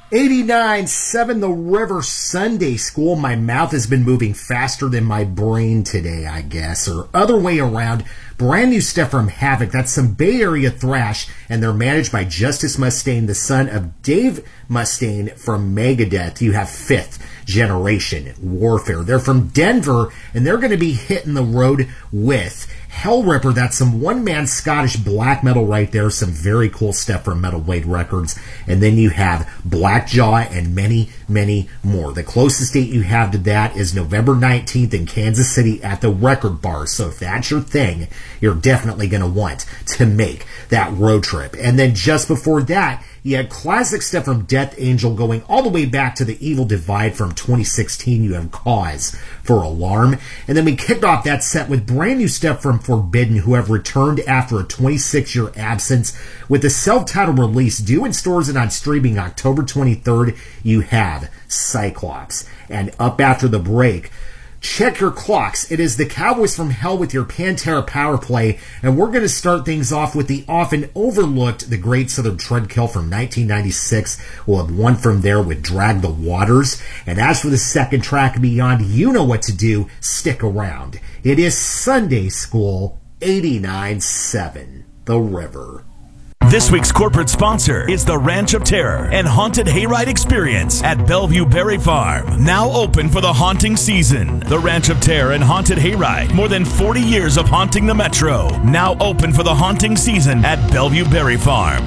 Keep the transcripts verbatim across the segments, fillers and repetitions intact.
eighty-nine seven The River Sunday School. My mouth has been moving faster than my brain today, I guess, or other way around. Brand new stuff from Havoc. That's some Bay Area thrash, and they're managed by Justice Mustaine, the son of Dave Mustaine from Megadeth. You have Fifth Generation Warfare. They're from Denver, and they're going to be hitting the road with Hellripper. That's some one-man Scottish black metal right there. Some very cool stuff from Metal Blade Records. And then you have Blackjaw and many, many more. The closest date you have to that is November nineteenth in Kansas City at the Record Bar. So if that's your thing, you're definitely going to want to make that road trip. And then just before that, you had classic stuff from Death Angel going all the way back to the Evil Divide from twenty sixteen. You have Cause for Alarm. And then we kicked off that set with brand new stuff from Forbidden, who have returned after a twenty-six year absence with the self-titled release due in stores and on streaming October twenty-third. You have Cyclops. And up after the break, check your clocks. It is the Cowboys from Hell with your Pantera Power Play, and we're going to start things off with the often overlooked The Great Southern Treadkill from nineteen ninety-six. We'll have one from there with Drag the Waters. And as for the second track, Beyond, you know what to do. Stick around. It is Sunday School eighty-nine seven The River. This week's corporate sponsor is the Ranch of Terror and Haunted Hayride Experience at Bellevue Berry Farm. Now open for the haunting season. The Ranch of Terror and Haunted Hayride. More than forty years of haunting the Metro. Now open for the haunting season at Bellevue Berry Farm.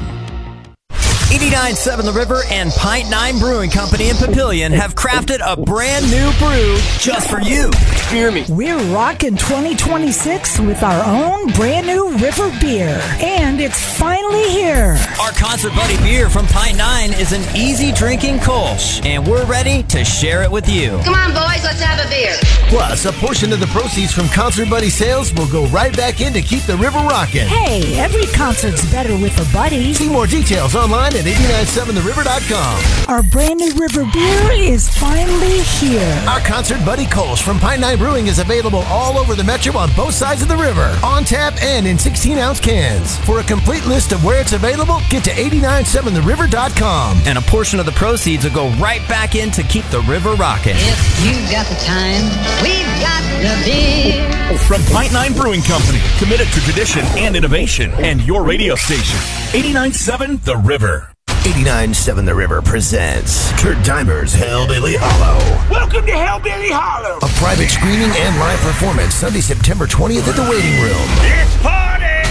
eighty-nine seven The River and Pint Nine Brewing Company in Papillion have crafted a brand new brew just for you. Hear me. We're rocking twenty twenty-six with our own brand new River beer. And it's finally here. Our Concert Buddy beer from Pint Nine is an easy drinking Kolsch, and we're ready to share it with you. Come on, boys, let's have a beer. Plus, a portion of the proceeds from Concert Buddy sales will go right back in to keep the river rocking. Hey, every concert's better with a buddy. See more details online at eight nine seven the river dot com. Our brand new River beer is finally here. Our Concert Buddy Kolsch from Pine Nine Brewing is available all over the Metro on both sides of the river, on tap and in sixteen ounce cans. For a complete list of where it's available, get to eight nine seven the river dot com. And a portion of the proceeds will go right back in to keep the river rocking. If you got the time, we've got the beer. From Pint Nine Brewing Company, committed to tradition and innovation, and your radio station, eighty-nine seven The River. eighty-nine seven The River presents Kurt Deimer's Hellbilly Hollow. Welcome to Hellbilly Hollow. A private screening and live performance Sunday, September twentieth at the Waiting Room. It's party!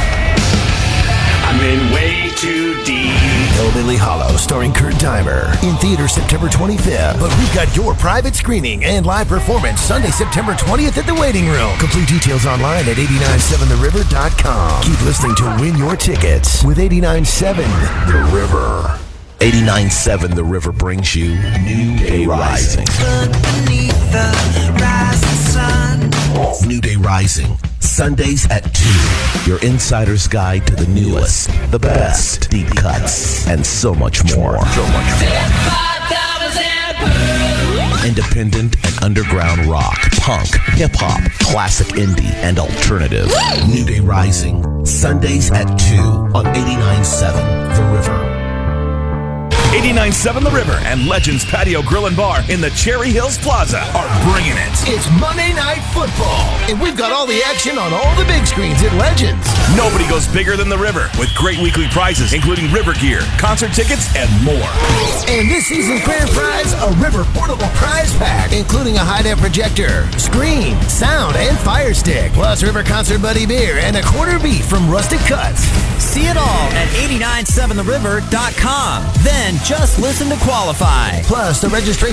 I'm in way too deep. Hellbilly Hollow, starring Kurt Deimer. In theater September twenty-fifth. But we've got your private screening and live performance Sunday, September twentieth at the Waiting Room. Complete details online at eight nine seven the river dot com. Keep listening to win your tickets with eighty-nine seven The River. eighty-nine seven The River brings you New Day Rising. New Day Rising, Sundays at two. Your insider's guide to the newest, the best, deep cuts, and so much more. So much more. Independent and underground rock, punk, hip-hop, classic indie, and alternative. New Day Rising, Sundays at two on eighty-nine seven The River. eighty-nine seven The River and Legends Patio Grill and Bar in the Cherry Hills Plaza are bringing it. It's Monday Night Football, and we've got all the action on all the big screens at Legends. Nobody goes bigger than The River, with great weekly prizes, including River gear, concert tickets, and more. And this season's grand prize, a River portable prize pack, including a high-def projector, screen, sound, and fire stick, plus River Concert Buddy beer and a quarter beef from Rustic Cuts. See it all at eight nine seven the river dot com. Then just listen to qualify. Plus, the registration